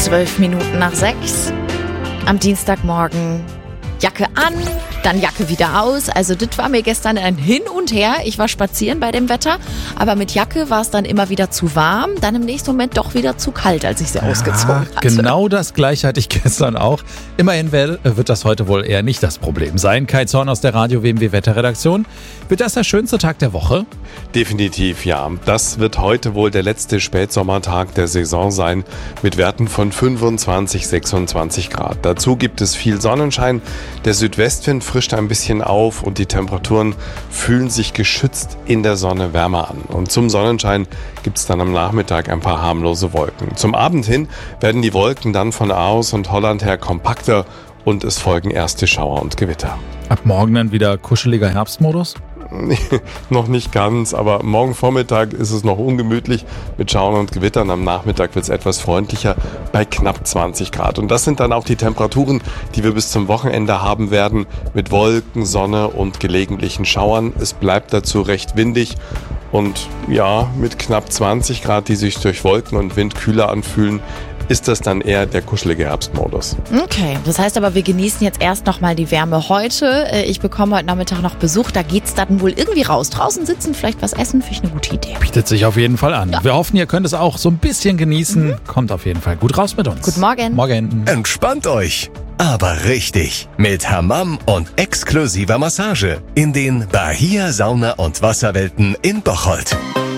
12 Minuten nach 6. Am Dienstagmorgen Jacke an, dann Jacke wieder aus. Also das war mir gestern ein Hin und Her. Ich war spazieren bei dem Wetter, aber mit Jacke war es dann immer wieder zu warm. Dann im nächsten Moment doch wieder zu kalt, als ich sie ausgezogen hatte. Genau das Gleiche hatte ich gestern auch. Immerhin wird das heute wohl eher nicht das Problem sein. Kai Zorn aus der Radio-WMW Wetterredaktion. Wird das der schönste Tag der Woche? Definitiv ja. Das wird heute wohl der letzte Spätsommertag der Saison sein mit Werten von 25, 26 Grad. Dazu gibt es viel Sonnenschein. Der Südwestwind frischt ein bisschen auf und die Temperaturen fühlen sich geschützt in der Sonne wärmer an. Und zum Sonnenschein gibt es dann am Nachmittag ein paar harmlose Wolken. Zum Abend hin werden die Wolken dann von Aarhus und Holland her kompakter und es folgen erste Schauer und Gewitter. Ab morgen dann wieder kuscheliger Herbstmodus? Noch nicht ganz, aber morgen Vormittag ist es noch ungemütlich mit Schauern und Gewittern. Am Nachmittag wird es etwas freundlicher bei knapp 20 Grad. Und das sind dann auch die Temperaturen, die wir bis zum Wochenende haben werden, mit Wolken, Sonne und gelegentlichen Schauern. Es bleibt dazu recht windig und ja, mit knapp 20 Grad, die sich durch Wolken und Wind kühler anfühlen, ist das dann eher der kuschelige Herbstmodus. Okay, das heißt aber, wir genießen jetzt erst nochmal die Wärme heute. Ich bekomme heute Nachmittag noch Besuch, da geht's dann wohl irgendwie raus. Draußen sitzen, vielleicht was essen, finde ich eine gute Idee. Bietet sich auf jeden Fall an. Ja. Wir hoffen, ihr könnt es auch so ein bisschen genießen. Kommt auf jeden Fall gut raus mit uns. Guten Morgen. Morgen. Entspannt euch, aber richtig. Mit Hammam und exklusiver Massage in den Bahia Sauna- und Wasserwelten in Bocholt.